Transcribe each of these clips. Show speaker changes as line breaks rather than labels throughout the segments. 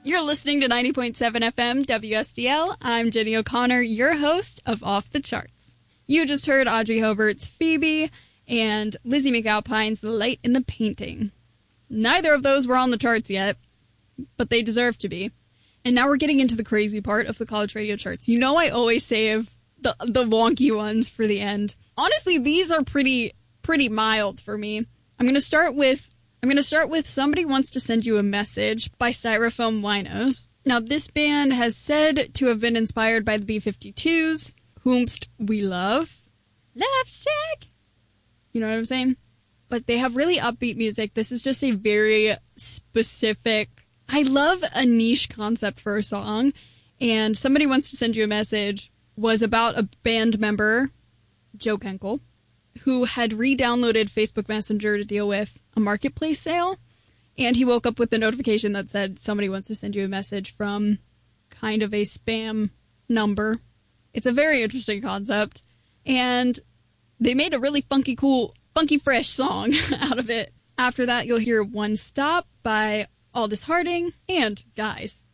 You're listening to 90.7 FM WSDL. I'm Jenny O'Connor, your host of Off the Charts. You just heard Audrey Hobart's Phoebe and Lizzie McAlpine's Light in the Painting. Neither of those were on the charts yet, but they deserve to be. And now we're getting into the crazy part of the college radio charts. You know I always save the wonky ones for the end. Honestly, these are pretty mild for me. I'm going to start with Somebody Wants to Send You a Message by Styrofoam Winos. Now, this band has said to have been inspired by the B-52s, whomst we love. Love Shack! You know what I'm saying? But they have really upbeat music. This is just a very specific... I love a niche concept for a song. And Somebody Wants to Send You a Message was about a band member, Joe Kenkel, who had re-downloaded Facebook Messenger to deal with a marketplace sale, and he woke up with a notification that said somebody wants to send you a message from kind of a spam number. It's a very interesting concept, and they made a really funky, fresh song out of it. After that, you'll hear One Stop by Aldous Harding, and guys,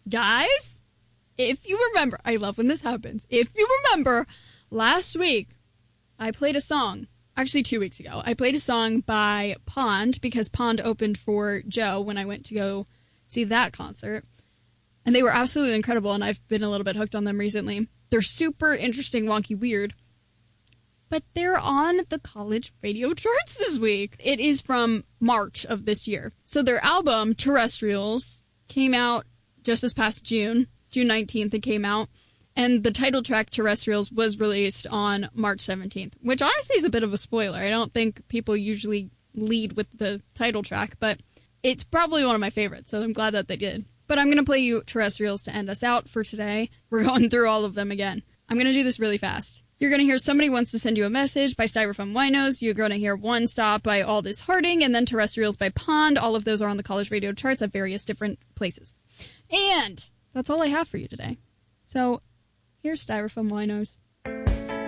if you remember, I love when this happens, if you remember, last week, I played a song. Actually, 2 weeks ago, I played a song by Pond because Pond opened for Joe when I went to go see that concert. And they were absolutely incredible, and I've been a little bit hooked on them recently. They're super interesting, wonky, weird. But they're on the college radio charts this week. It is from March of this year. So their album, Terrestrials, came out just this past June 19th it came out. And the title track, Terrestrials, was released on March 17th, which honestly is a bit of a spoiler. I don't think people usually lead with the title track, but it's probably one of my favorites, so I'm glad that they did. But I'm going to play you Terrestrials to end us out for today. We're going through all of them again. I'm going to do this really fast. You're going to hear Somebody Wants to Send You a Message by Styrofoam Winos. You're going to hear One Stop by Aldous Harding, and then Terrestrials by Pond. All of those are on the college radio charts at various different places. And that's all I have for you today. So... here's Styrofoam Winos.